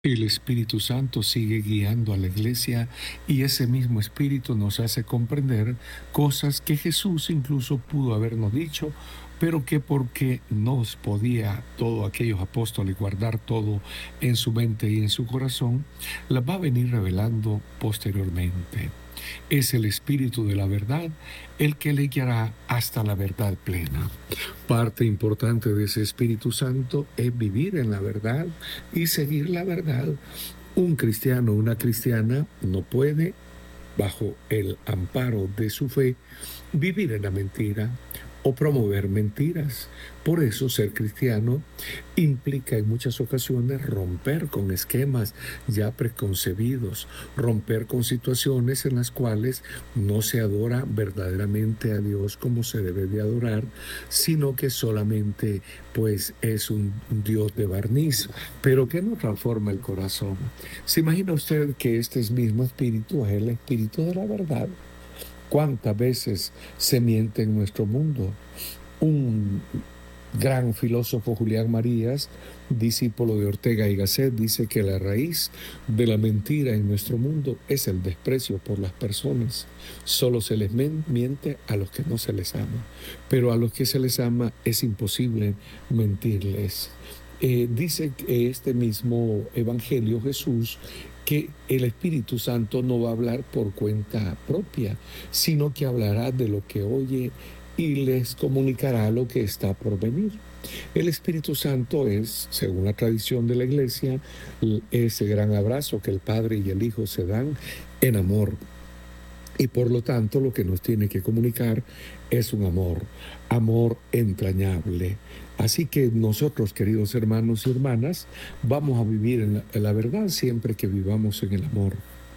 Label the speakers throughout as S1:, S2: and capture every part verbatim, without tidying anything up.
S1: El Espíritu Santo sigue guiando a la iglesia y ese mismo Espíritu nos hace comprender cosas que Jesús incluso pudo habernos dicho, pero que porque no podía todos aquellos apóstoles guardar todo en su mente y en su corazón, las va a venir revelando posteriormente. Es el Espíritu de la verdad el que le guiará hasta la verdad plena. Parte importante de ese Espíritu Santo es vivir en la verdad y seguir la verdad. Un cristiano o una cristiana no puede, bajo el amparo de su fe, vivir en la mentira o promover mentiras. Por eso ser cristiano implica en muchas ocasiones romper con esquemas ya preconcebidos, romper con situaciones en las cuales no se adora verdaderamente a Dios como se debe de adorar, sino que solamente pues es un Dios de barniz, pero que no transforma el corazón. ¿Se imagina usted que este mismo espíritu es el espíritu de la verdad? ¿Cuántas veces se miente en nuestro mundo? Un gran filósofo, Julián Marías, discípulo de Ortega y Gasset, dice que la raíz de la mentira en nuestro mundo es el desprecio por las personas. Solo se les miente a los que no se les ama, pero a los que se les ama es imposible mentirles. Eh, dice que este mismo evangelio Jesús que el Espíritu Santo no va a hablar por cuenta propia, sino que hablará de lo que oye y les comunicará lo que está por venir. El Espíritu Santo es, según la tradición de la Iglesia, ese gran abrazo que el Padre y el Hijo se dan en amor. Y por lo tanto lo que nos tiene que comunicar es un amor, amor entrañable. Así que nosotros, queridos hermanos y hermanas, vamos a vivir en la, en la verdad siempre que vivamos en el amor.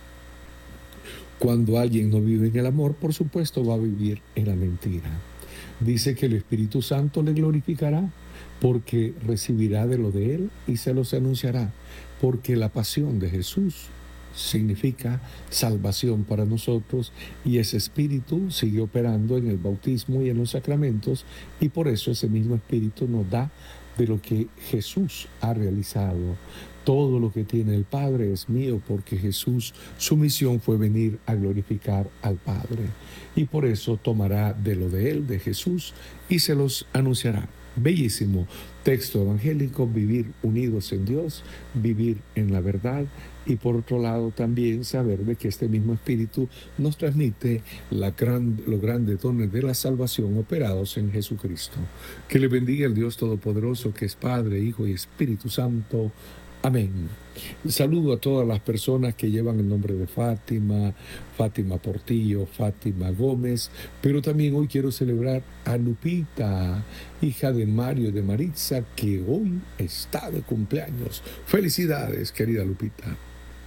S1: Cuando alguien no vive en el amor, por supuesto va a vivir en la mentira. Dice que el Espíritu Santo le glorificará porque recibirá de lo de él y se los anunciará, porque la pasión de Jesús significa salvación para nosotros y ese espíritu sigue operando en el bautismo y en los sacramentos y por eso ese mismo espíritu nos da de lo que Jesús ha realizado. Todo lo que tiene el Padre es mío porque Jesús, su misión fue venir a glorificar al Padre y por eso tomará de lo de él, de Jesús, y se los anunciará. Bellísimo texto evangélico, vivir unidos en Dios, vivir en la verdad y por otro lado también saber de que este mismo Espíritu nos transmite la gran, los grandes dones de la salvación operados en Jesucristo. Que le bendiga el Dios Todopoderoso que es Padre, Hijo y Espíritu Santo. Amén. Saludo a todas las personas que llevan el nombre de Fátima, Fátima Portillo, Fátima Gómez, pero también hoy quiero celebrar a Lupita, hija de Mario y de Maritza, que hoy está de cumpleaños. Felicidades, querida Lupita.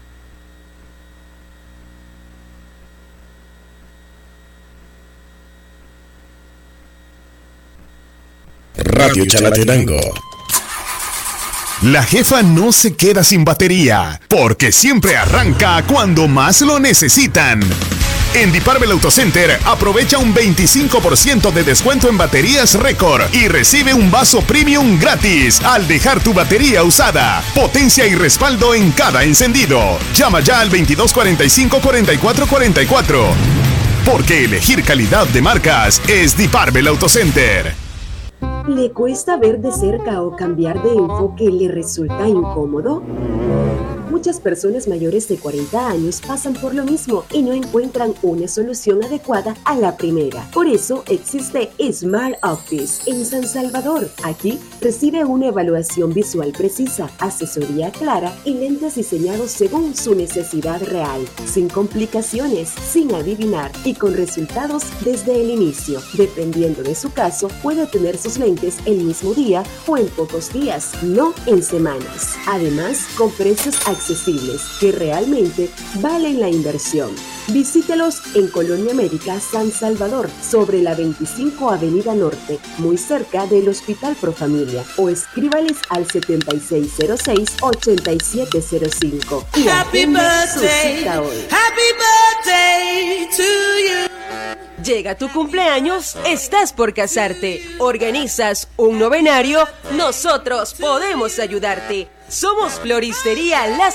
S2: Radio Chalatenango. La jefa no se queda sin batería, porque siempre arranca cuando más lo necesitan. En Diparvel Autocenter aprovecha un veinticinco por ciento de descuento en baterías récord y recibe un vaso premium gratis al dejar tu batería usada. Potencia y respaldo en cada encendido. Llama ya al veintidós cuarenta y cinco cuarenta y cuatro cuarenta y cuatro. Porque elegir calidad de marcas es Diparvel Autocenter.
S3: ¿Le cuesta ver de cerca o cambiar de enfoque le resulta incómodo? Muchas personas mayores de cuarenta años pasan por lo mismo y no encuentran una solución adecuada a la primera. Por eso existe Smart Optics en San Salvador. Aquí recibe una evaluación visual precisa, asesoría clara y lentes diseñados según su necesidad real, sin complicaciones, sin adivinar y con resultados desde el inicio. Dependiendo de su caso, puede tener sus lentes el mismo día o en pocos días, no en semanas. Además, con precios accesibles que realmente valen la inversión. Visítelos en Colonia América, San Salvador, sobre la veinticinco Avenida Norte, muy cerca del Hospital Profamilia, o escríbales al setenta y seis cero seis, ochenta y siete cero cinco. Y
S4: Happy birthday, happy birthday to you.
S5: Llega tu cumpleaños, estás por casarte, organizas un novenario, nosotros podemos ayudarte. Somos Floristería La